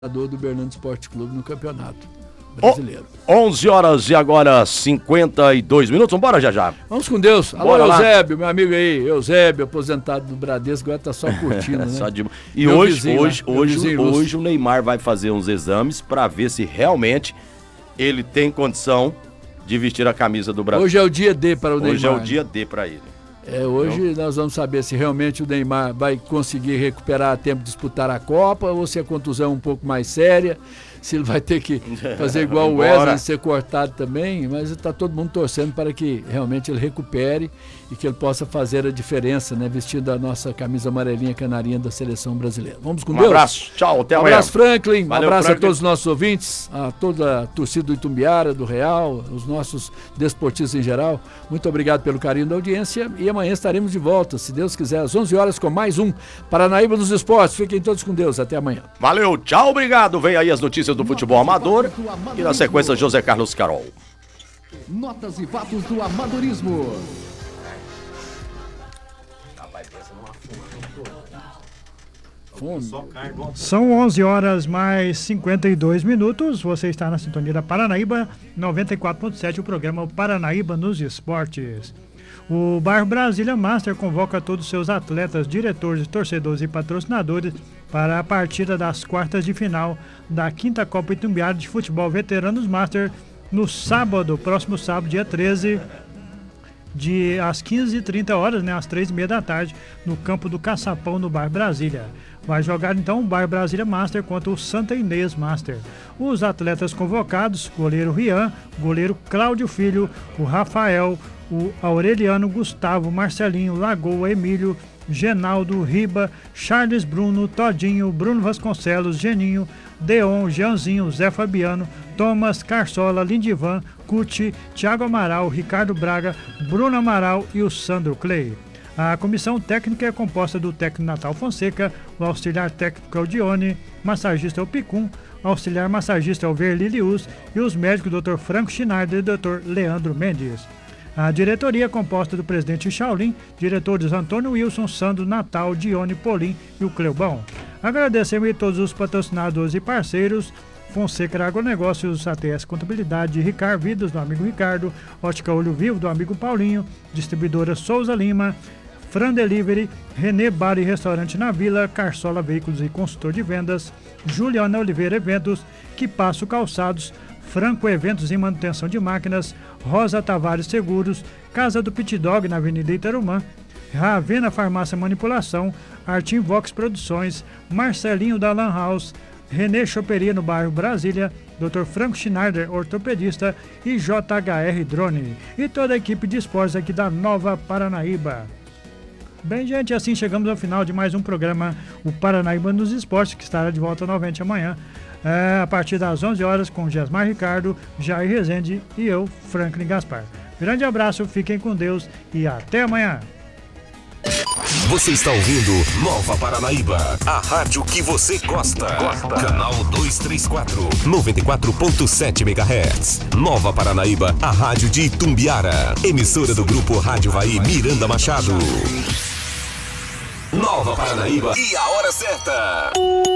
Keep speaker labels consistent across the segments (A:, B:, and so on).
A: do Bernardo Esporte Clube no Campeonato Brasileiro.
B: 11 horas e agora 52 minutos. Vambora, já.
A: Vamos com Deus. Alô,
B: Bora
A: Eusébio, meu amigo aí. Eusébio, aposentado do Bradesco, agora tá só curtindo, né?
B: E hoje o Neymar vai fazer uns exames para ver se realmente ele tem condição de vestir a camisa do Brasil.
A: Hoje é o dia D para o Neymar.
B: Hoje é o dia D para ele.
A: Hoje nós vamos saber se realmente o Neymar vai conseguir recuperar a tempo de disputar a Copa ou se a contusão é um pouco mais séria, se ele vai ter que fazer igual o Wesley, ser cortado também, mas está todo mundo torcendo para que realmente ele recupere e que ele possa fazer a diferença, né, vestindo a nossa camisa amarelinha canarinha da seleção brasileira. Vamos com Deus.
B: Um abraço, tchau, até amanhã.
A: Um abraço, Franklin.
B: Valeu,
A: um abraço
B: Franklin.
A: a todos os nossos ouvintes, a toda a torcida do Itumbiara, do Real, os nossos desportistas em geral. Muito obrigado pelo carinho da audiência e amanhã estaremos de volta, se Deus quiser, às 11 horas com mais um Paranaíba nos Esportes. Fiquem todos com Deus. Até amanhã.
B: Valeu, tchau, obrigado. Vem aí as notícias do futebol amador e na sequência José Carlos Carol.
C: Notas e fatos do amadorismo.
D: São 11 horas mais 52 minutos. Você está na sintonia da Paranaíba 94.7, o programa Paranaíba nos Esportes. O bairro Brasília Master convoca todos os seus atletas, diretores, torcedores e patrocinadores para a partida das quartas de final da 5ª Copa Itumbiara de Futebol Veteranos Master no sábado, próximo sábado, dia 13, às 15h30, né, às 3h30 da tarde, no campo do Caçapão, no bairro Brasília. Vai jogar então o bairro Brasília Master contra o Santa Inês Master. Os atletas convocados: goleiro Rian, goleiro Cláudio Filho, o Rafael, o Aureliano, Gustavo, Marcelinho, Lagoa, Emílio, Genaldo, Riba, Charles Bruno, Todinho, Bruno Vasconcelos, Geninho, Deon, Jeanzinho, Zé Fabiano, Thomas, Carsola, Lindivan, Cuti, Thiago Amaral, Ricardo Braga, Bruno Amaral e o Sandro Clay. A comissão técnica é composta do técnico Natal Fonseca, o auxiliar técnico é o Dione, massagista é o Picum, auxiliar massagista é o Verli Lius e os médicos Dr. Franco Schneider e Dr. Leandro Mendes. A diretoria é composta do presidente Shaolin, diretores Antônio Wilson, Sandro, Natal, Dione, Polim e o Cleubão. Agradecemos a todos os patrocinadores e parceiros: Fonseca Agronegócios, ATS Contabilidade, Ricardo Vidas, do amigo Ricardo, Ótica Olho Vivo, do amigo Paulinho, Distribuidora Souza Lima, Fran Delivery, Renê Bar e Restaurante na Vila, Carsola Veículos e Consultor de Vendas, Juliana Oliveira Eventos, Quipasso Calçados, Franco Eventos e Manutenção de Máquinas, Rosa Tavares Seguros, Casa do Pit Dog na Avenida Itarumã, Ravena Farmácia Manipulação, Artim Vox Produções, Marcelinho da Lan House, Renê Choperia no bairro Brasília, Dr. Franco Schneider, ortopedista, e JHR Drone, e toda a equipe de esportes aqui da Nova Paranaíba. Bem, gente, assim chegamos ao final de mais um programa, o Paranaíba nos Esportes, que estará de volta novamente amanhã, a partir das 11 horas, com Gesmar Ricardo, Jair Rezende e eu, Franklin Gaspar. Grande abraço, fiquem com Deus e até amanhã.
E: Você está ouvindo Nova Paranaíba, a rádio que você gosta. Canal 234, 94.7 MHz. Nova Paranaíba, a rádio de Itumbiara. Emissora do Grupo Rádio Vai Miranda Machado. Nova Paranaíba e a hora certa.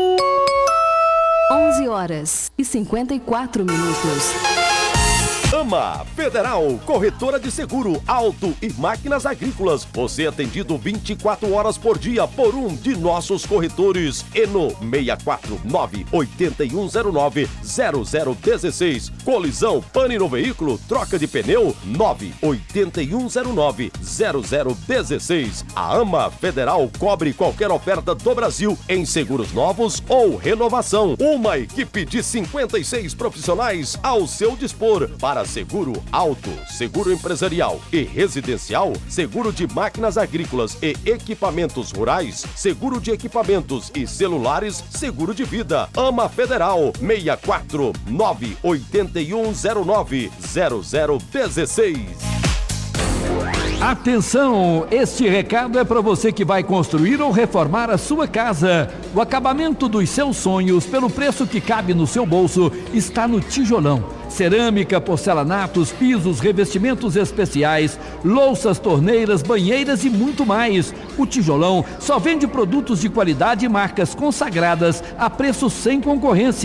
F: 11 horas e 54 minutos.
B: AMA Federal, corretora de seguro, auto e máquinas agrícolas. Você é atendido 24 horas por dia por um de nossos corretores. Eno 649-8109-0016. Colisão, pane no veículo, troca de pneu 98109-0016. A AMA Federal cobre qualquer oferta do Brasil em seguros novos ou renovação. Uma equipe de 56 profissionais ao seu dispor para seguro auto, seguro empresarial e residencial, seguro de máquinas agrícolas e equipamentos rurais, seguro de equipamentos e celulares, seguro de vida. AMA Federal 649-8109-0016.
G: Atenção, este recado é para você que vai construir ou reformar a sua casa. O acabamento dos seus sonhos, pelo preço que cabe no seu bolso, está no Tijolão. cerâmica, porcelanatos, pisos, revestimentos especiais, louças, torneiras, banheiras e muito mais. O Tijolão só vende produtos de qualidade e marcas consagradas a preço sem concorrência.